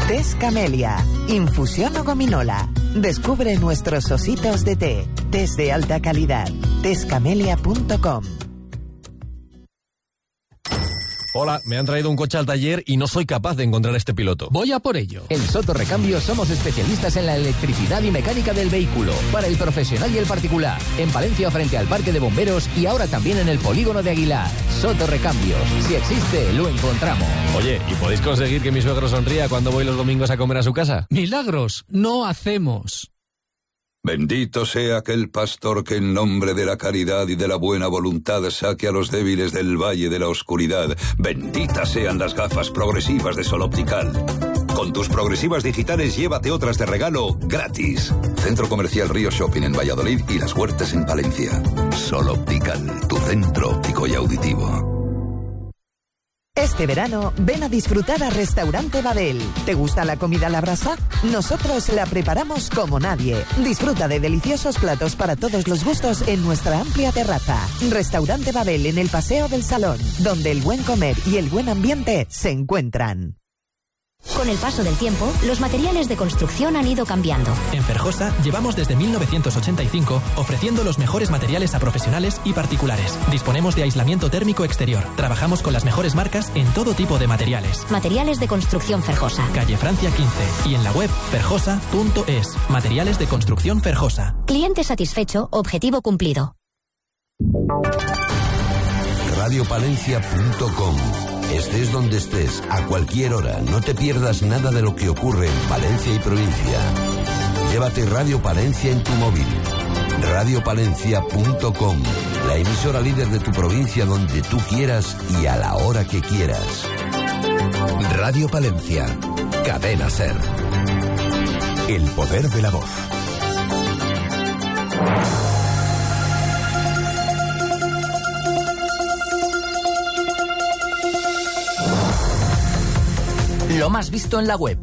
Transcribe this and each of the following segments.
Tés Camelia, infusión o gominola. Descubre nuestros ositos de té. Tés de alta calidad. Tescamelia.com. Hola, me han traído un coche al taller y no soy capaz de encontrar este piloto. Voy a por ello. En Soto Recambios somos especialistas en la electricidad y mecánica del vehículo, para el profesional y el particular. En Palencia frente al Parque de Bomberos y ahora también en el Polígono de Aguilar. Soto Recambios. Si existe, lo encontramos. Oye, ¿y podéis conseguir que mi suegro sonría cuando voy los domingos a comer a su casa? Milagros no hacemos. Bendito sea aquel pastor que en nombre de la caridad y de la buena voluntad saque a los débiles del valle de la oscuridad. Benditas sean las gafas progresivas de Sol Optical. Con tus progresivas digitales llévate otras de regalo gratis. Centro Comercial Río Shopping en Valladolid y Las Huertas en Palencia. Sol Optical, tu centro óptico y auditivo. Este verano, ven a disfrutar a Restaurante Babel. ¿Te gusta la comida a la brasa? Nosotros la preparamos como nadie. Disfruta de deliciosos platos para todos los gustos en nuestra amplia terraza. Restaurante Babel en el Paseo del Salón, donde el buen comer y el buen ambiente se encuentran. Con el paso del tiempo, los materiales de construcción han ido cambiando. En Ferjosa llevamos desde 1985 ofreciendo los mejores materiales a profesionales y particulares. Disponemos de aislamiento térmico exterior. Trabajamos con las mejores marcas en todo tipo de materiales. Materiales de construcción Ferjosa. Calle Francia 15 y en la web ferjosa.es. Materiales de construcción Ferjosa. Cliente satisfecho, objetivo cumplido. Radiopalencia.com. Estés donde estés, a cualquier hora, no te pierdas nada de lo que ocurre en Palencia y provincia. Llévate Radio Palencia en tu móvil. Radiopalencia.com, la emisora líder de tu provincia donde tú quieras y a la hora que quieras. Radio Palencia, Cadena SER. El poder de la voz. Lo más visto en la web.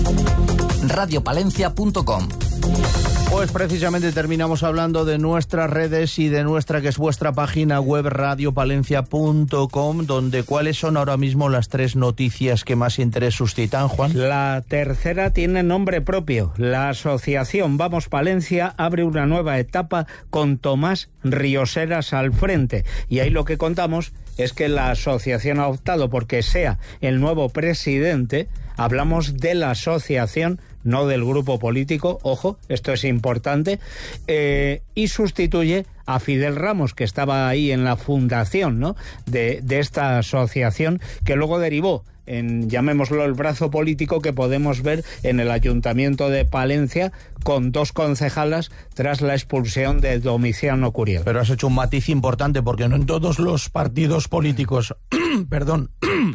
Radiopalencia.com. Pues precisamente terminamos hablando de nuestras redes y de nuestra, que es vuestra página web, radiopalencia.com, donde cuáles son ahora mismo las 3 noticias que más interés suscitan, Juan. La tercera tiene nombre propio. La asociación Vamos Palencia abre una nueva etapa con Tomás Rioseras al frente. Y ahí lo que contamos es que la asociación ha optado porque sea el nuevo presidente. Hablamos de la asociación, no del grupo político, ojo, esto es importante, y sustituye a Fidel Ramos, que estaba ahí en la fundación, ¿no?, de esta asociación, que luego derivó en, llamémoslo, el brazo político que podemos ver en el Ayuntamiento de Palencia con 2 concejalas tras la expulsión de Domiciano Curiel. Pero has hecho un matiz importante, porque no en todos los partidos políticos... Perdón.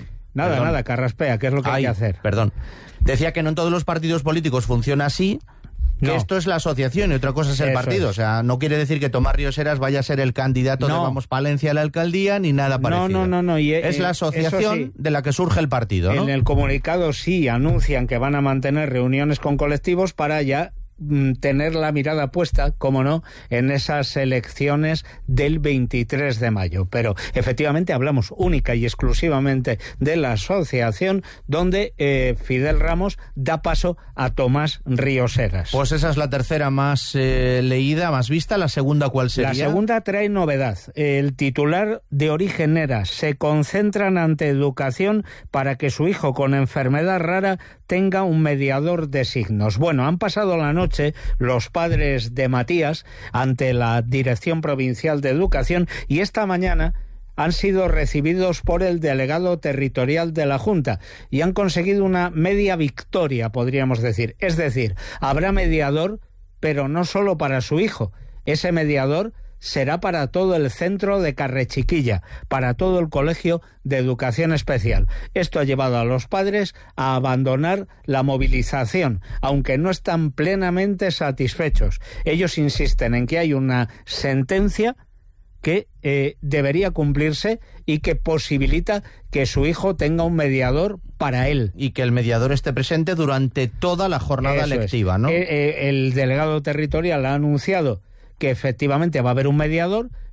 Nada, carraspea, ¿qué es lo que hay que hacer? Perdón. Decía que no en todos los partidos políticos funciona así, que no. Esto es la asociación y otra cosa es el partido. Es. O sea, no quiere decir que Tomás Rioseras vaya a ser el candidato de Vamos Palencia a la alcaldía, ni nada parecido. No. Es la asociación sí, de la que surge el partido, ¿no? En el comunicado sí anuncian que van a mantener reuniones con colectivos para ya tener la mirada puesta, como no, en esas elecciones del 23 de mayo. Pero efectivamente hablamos única y exclusivamente de la asociación, donde Fidel Ramos da paso a Tomás Rioseras. Pues esa es la tercera más leída, más vista. ¿La segunda cuál sería? La segunda trae novedad. El titular de origen era: se concentran ante educación para que su hijo con enfermedad rara tenga un mediador de signos. Bueno, han pasado la noche los padres de Matías ante la Dirección Provincial de Educación y esta mañana han sido recibidos por el delegado territorial de la Junta y han conseguido una media victoria, podríamos decir. Es decir, habrá mediador, pero no solo para su hijo. Ese mediador será para todo el centro de Carrechiquilla, para todo el Colegio de Educación Especial. Esto ha llevado a los padres a abandonar la movilización, aunque no están plenamente satisfechos. Ellos insisten en que hay una sentencia que debería cumplirse y que posibilita que su hijo tenga un mediador para él. Y que el mediador esté presente durante toda la jornada lectiva, ¿no? El delegado territorial ha anunciado que efectivamente va a haber un mediador,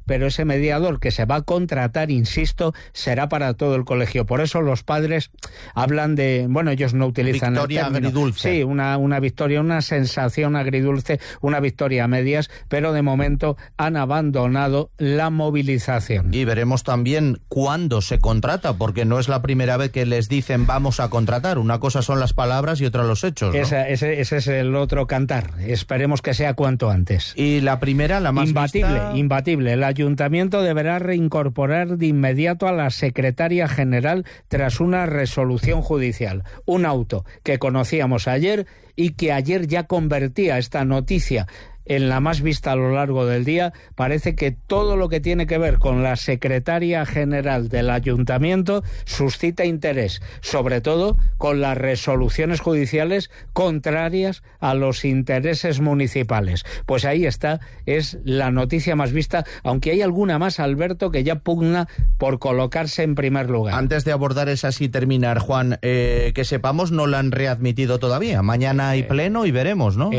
pero ese mediador que se va a contratar, insisto, será para todo el colegio. Por eso los padres hablan de, bueno, ellos no utilizan victoria el término. Agridulce. Sí, una victoria, una sensación agridulce, una victoria a medias, pero de momento han abandonado la movilización. Y veremos también cuándo se contrata, porque no es la primera vez que les dicen vamos a contratar. Una cosa son las palabras y otra los hechos, ¿no? Ese es el otro cantar. Esperemos que sea cuanto antes. Y la primera, la más Imbatible. El ayuntamiento deberá reincorporar de inmediato a la secretaria general tras una resolución judicial. Un auto que conocíamos ayer y que ayer ya convertía esta noticia en la más vista a lo largo del día. Parece que todo lo que tiene que ver con la secretaria general del ayuntamiento suscita interés, sobre todo con las resoluciones judiciales contrarias a los intereses municipales. Pues ahí está, es la noticia más vista, aunque hay alguna más, Alberto, que ya pugna por colocarse en primer lugar. Antes de abordar esas y terminar, Juan, que sepamos, no la han readmitido todavía. Mañana hay pleno y veremos, ¿no?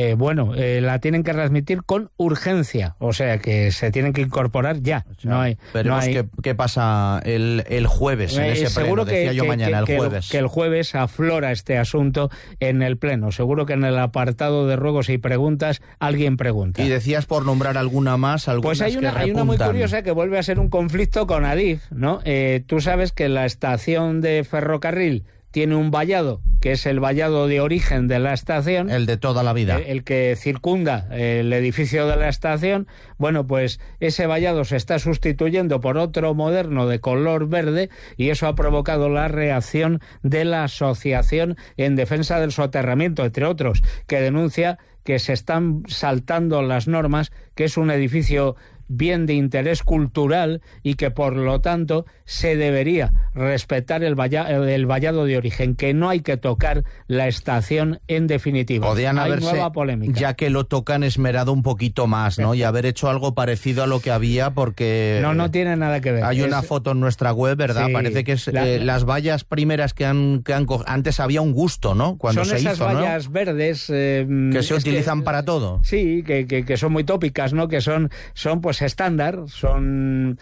La tienen que readmitir con urgencia, o sea que se tienen que incorporar ya. O sea, veremos qué pasa el jueves en ese pleno. Decía yo mañana, el jueves. Que el jueves aflora este asunto en el pleno. Seguro que en el apartado de ruegos y preguntas alguien pregunta. Y decías por nombrar alguna más, algunas pues hay una muy curiosa que vuelve a ser un conflicto con Adif, ¿no? Tú sabes que la estación de ferrocarril tiene un vallado, que es el vallado de origen de la estación. El de toda la vida. El que circunda el edificio de la estación. Bueno, pues ese vallado se está sustituyendo por otro moderno de color verde y eso ha provocado la reacción de la Asociación en Defensa del Soterramiento, entre otros, que denuncia que se están saltando las normas, que es un edificio bien de interés cultural y que por lo tanto se debería respetar el vallado de origen, que no hay que tocar la estación en definitiva. Podían hay haberse, nueva polémica. ya que lo tocan, esmerado un poquito más, ¿no? Y haber hecho algo parecido a lo que había, porque no tiene nada que ver. Hay una foto en nuestra web, ¿verdad? Sí, parece que es las vallas primeras que han antes había un gusto, ¿no? Cuando son se esas hizo, vallas, ¿no?, verdes que se utilizan para todo. Sí, que son muy tópicas, ¿no? Que son pues estándar, son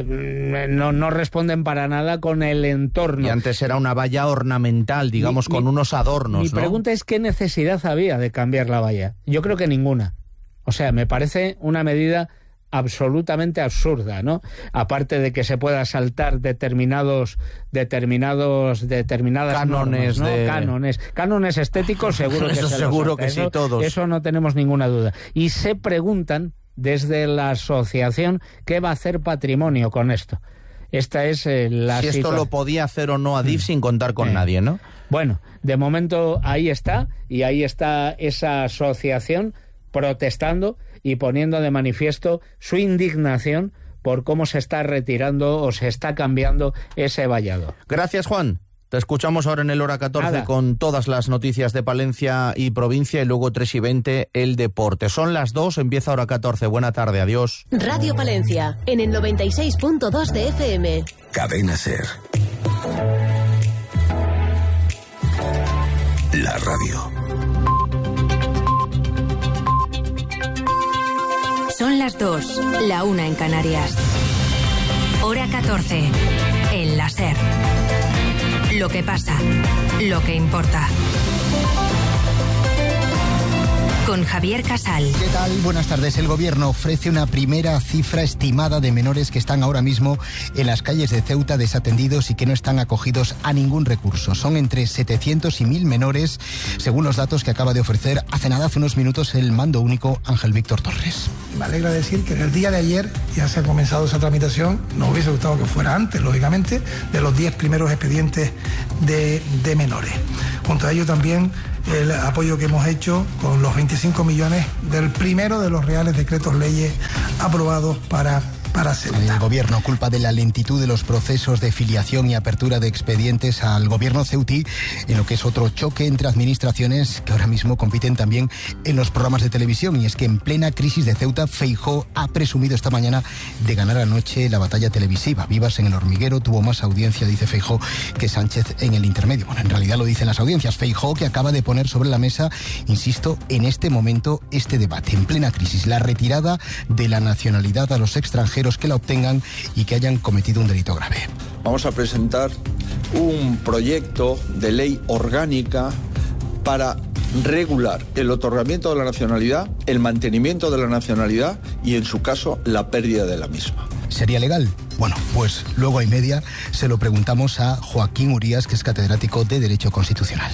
no responden para nada con el entorno. Y antes era una valla ornamental, digamos, con unos adornos, Mi pregunta es ¿qué necesidad había de cambiar la valla? Yo creo que ninguna. O sea, me parece una medida absolutamente absurda, ¿no? Aparte de que se pueda saltar determinadas cánones, normas, ¿no? Cánones estéticos, seguro que eso seguro que sí, todos. Eso no tenemos ninguna duda. Y se preguntan desde la asociación qué va a hacer Patrimonio con esto. Esta es la si esto lo podía hacer o no Adif sin contar con nadie, ¿no? Bueno, de momento ahí está, y ahí está esa asociación protestando y poniendo de manifiesto su indignación por cómo se está retirando o se está cambiando ese vallado. Gracias, Juan. Te escuchamos ahora en el hora 14 con todas las noticias de Palencia y provincia, y luego 3:20 el deporte. Son las 2, empieza hora 14. Buena tarde, adiós. Radio Palencia, en el 96.2 de FM. Cadena SER. La radio. Son las 2, la 1 en Canarias. Hora 14, en la SER. Lo que pasa, lo que importa. Con Javier Casal. ¿Qué tal? Buenas tardes. El gobierno ofrece una primera cifra estimada de menores que están ahora mismo en las calles de Ceuta desatendidos y que no están acogidos a ningún recurso. Son entre 700 y 1000 menores, según los datos que acaba de ofrecer hace unos minutos, el mando único Ángel Víctor Torres. Me alegra decir que en el día de ayer ya se ha comenzado esa tramitación. Nos hubiese gustado que fuera antes, lógicamente, de los 10 primeros expedientes de menores. Junto a ello también el apoyo que hemos hecho con los 25 millones del primero de los reales decretos leyes aprobados para Ceuta. El gobierno culpa de la lentitud de los procesos de filiación y apertura de expedientes al gobierno ceutí, en lo que es otro choque entre administraciones que ahora mismo compiten también en los programas de televisión. Y es que en plena crisis de Ceuta, Feijóo ha presumido esta mañana de ganar anoche la batalla televisiva. Vivas en el Hormiguero tuvo más audiencia, dice Feijóo, que Sánchez en el intermedio. Bueno, en realidad lo dicen las audiencias. Feijóo, que acaba de poner sobre la mesa, insisto, en este momento este debate, en plena crisis, la retirada de la nacionalidad a los extranjeros primeros que la obtengan y que hayan cometido un delito grave. Vamos a presentar un proyecto de ley orgánica para regular el otorgamiento de la nacionalidad, el mantenimiento de la nacionalidad y, en su caso, la pérdida de la misma. ¿Sería legal? Bueno, pues luego a y media se lo preguntamos a Joaquín Urías, que es catedrático de Derecho Constitucional.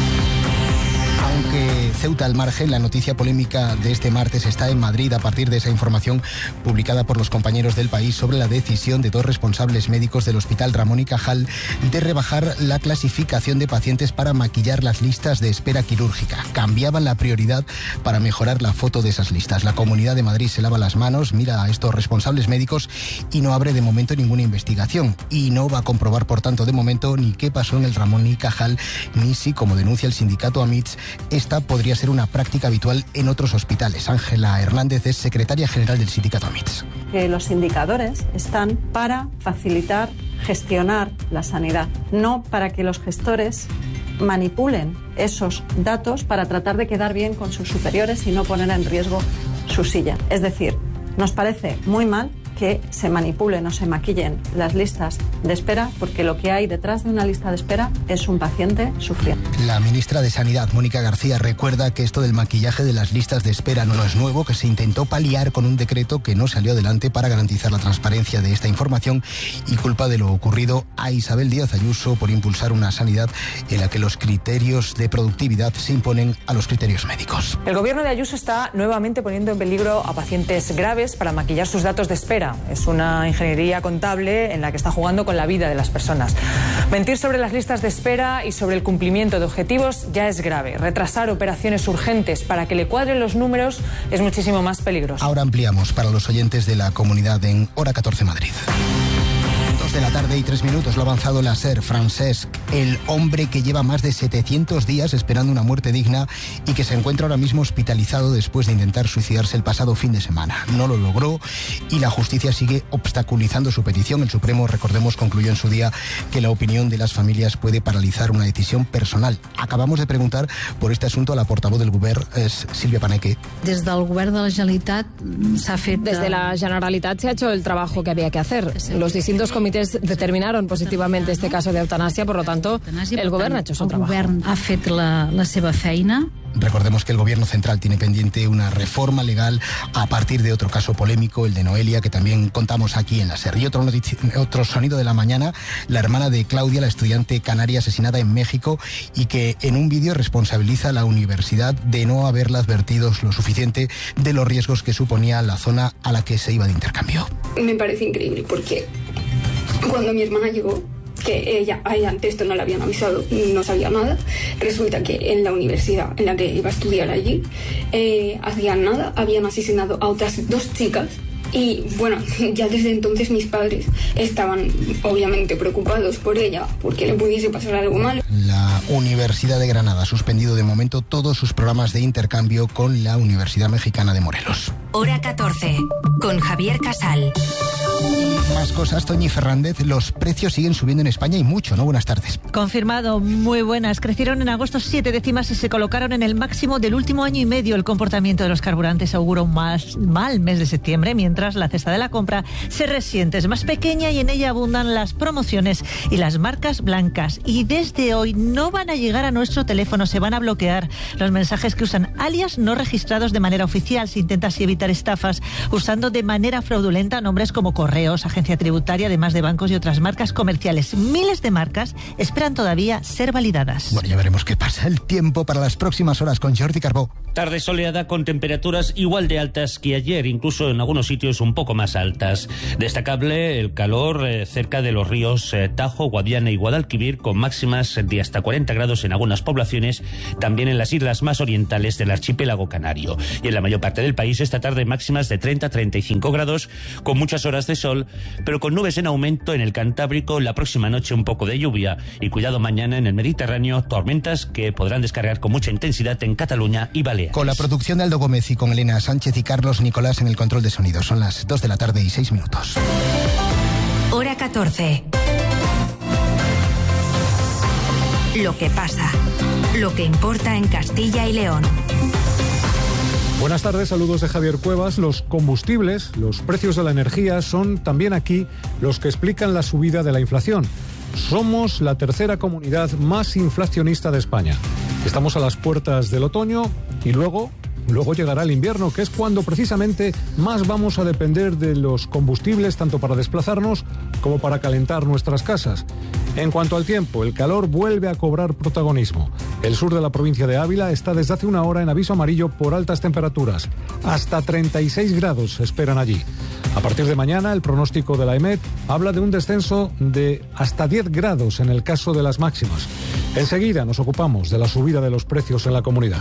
Aunque Ceuta al margen, la noticia polémica de este martes está en Madrid a partir de esa información publicada por los compañeros del País sobre la decisión de 2 responsables médicos del Hospital Ramón y Cajal de rebajar la clasificación de pacientes para maquillar las listas de espera quirúrgica. Cambiaban la prioridad para mejorar la foto de esas listas. La Comunidad de Madrid se lava las manos, mira a estos responsables médicos y no abre de momento ninguna investigación. Y no va a comprobar, por tanto, de momento ni qué pasó en el Ramón y Cajal, ni si, como denuncia el sindicato AMITS, esta podría ser una práctica habitual en otros hospitales. Ángela Hernández es secretaria general del sindicato AMITS. Que los indicadores están para facilitar, gestionar la sanidad, no para que los gestores manipulen esos datos para tratar de quedar bien con sus superiores y no poner en riesgo su silla. Es decir, nos parece muy mal que se manipulen o se maquillen las listas de espera, porque lo que hay detrás de una lista de espera es un paciente sufriendo. La ministra de Sanidad, Mónica García, recuerda que esto del maquillaje de las listas de espera no es nuevo, que se intentó paliar con un decreto que no salió adelante para garantizar la transparencia de esta información, y culpa de lo ocurrido a Isabel Díaz Ayuso por impulsar una sanidad en la que los criterios de productividad se imponen a los criterios médicos. El gobierno de Ayuso está nuevamente poniendo en peligro a pacientes graves para maquillar sus datos de espera. Es una ingeniería contable en la que está jugando con la vida de las personas. Mentir sobre las listas de espera y sobre el cumplimiento de objetivos ya es grave. Retrasar operaciones urgentes para que le cuadren los números es muchísimo más peligroso. Ahora ampliamos para los oyentes de la comunidad en Hora 14 Madrid. 2 de la tarde y 3 minutos, lo ha avanzado la SER. Francesc, el hombre que lleva más de 700 días esperando una muerte digna y que se encuentra ahora mismo hospitalizado después de intentar suicidarse el pasado fin de semana. No lo logró y la justicia sigue obstaculizando su petición. El Supremo, recordemos, concluyó en su día que la opinión de las familias puede paralizar una decisión personal. Acabamos de preguntar por este asunto a la portavoz del Govern, es Sílvia Paneque. Desde el Govern de la Generalitat se ha fet... Desde la Generalitat se ha hecho el trabajo que había que hacer. Los distintos comités determinaron positivamente este caso de eutanasia, por lo tanto, el Govern ha hecho su trabajo. El Govern ha fet la seva feina. Recordemos que el Gobierno central tiene pendiente una reforma legal a partir de otro caso polémico, el de Noelia, que también contamos aquí en la SER. Y otro sonido de la mañana, la hermana de Claudia, la estudiante canaria asesinada en México, y que en un vídeo responsabiliza a la universidad de no haberla advertido lo suficiente de los riesgos que suponía la zona a la que se iba de intercambio. Me parece increíble porque cuando mi hermana llegó, que ella antes esto no le habían avisado, no sabía nada. Resulta que en la universidad en la que iba a estudiar allí, hacían nada, habían asesinado a otras 2 chicas. Y bueno, ya desde entonces mis padres estaban obviamente preocupados por ella, porque le pudiese pasar algo malo. La Universidad de Granada ha suspendido de momento todos sus programas de intercambio con la Universidad Mexicana de Morelos. Hora 14, con Javier Casal. Más cosas, Toñi Fernández. Los precios siguen subiendo en España y mucho, ¿no? Buenas tardes. Confirmado, muy buenas. Crecieron en agosto 7 décimas y se colocaron en el máximo del último año y medio. El comportamiento de los carburantes augura un mal mes de septiembre, mientras la cesta de la compra se resiente. Es más pequeña y en ella abundan las promociones y las marcas blancas. Y desde hoy no van a llegar a nuestro teléfono, se van a bloquear los mensajes que usan alias no registrados de manera oficial. Se intenta así evitar estafas usando de manera fraudulenta nombres como Correos, Agencia Tributaria, además de bancos y otras marcas comerciales. Miles de marcas esperan todavía ser validadas. Bueno, ya veremos qué pasa. El tiempo para las próximas horas con Jordi Carbó. Tarde soleada con temperaturas igual de altas que ayer, incluso en algunos sitios un poco más altas. Destacable el calor cerca de los ríos Tajo, Guadiana y Guadalquivir, con máximas de hasta 40 grados en algunas poblaciones, también en las islas más orientales del archipiélago canario. Y en la mayor parte del país esta tarde máximas de 30-35 grados, con muchas horas de sol, pero con nubes en aumento en el Cantábrico. La próxima noche un poco de lluvia y cuidado mañana en el Mediterráneo, tormentas que podrán descargar con mucha intensidad en Cataluña y Baleares. Con la producción de Aldo Gómez y con Elena Sánchez y Carlos Nicolás en el control de sonido. Son las 2 de la tarde y 6 minutos. Hora 14. Lo que pasa, lo que importa en Castilla y León. Buenas tardes, saludos de Javier Cuevas. Los combustibles, los precios de la energía son también aquí los que explican la subida de la inflación. Somos la tercera comunidad más inflacionista de España. Estamos a las puertas del otoño y luego llegará el invierno, que es cuando precisamente más vamos a depender de los combustibles, tanto para desplazarnos como para calentar nuestras casas. En cuanto al tiempo, el calor vuelve a cobrar protagonismo. El sur de la provincia de Ávila está desde hace una hora en aviso amarillo por altas temperaturas. Hasta 36 grados se esperan allí. A partir de mañana, el pronóstico de la EMET habla de un descenso de hasta 10 grados en el caso de las máximas. Enseguida nos ocupamos de la subida de los precios en la comunidad.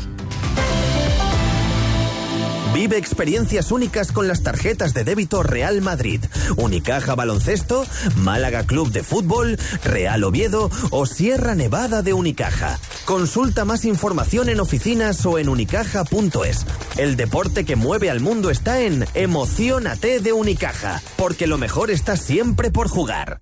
Vive experiencias únicas con las tarjetas de débito Real Madrid, Unicaja Baloncesto, Málaga Club de Fútbol, Real Oviedo o Sierra Nevada de Unicaja. Consulta más información en oficinas o en unicaja.es. El deporte que mueve al mundo está en Emociónate de Unicaja, porque lo mejor está siempre por jugar.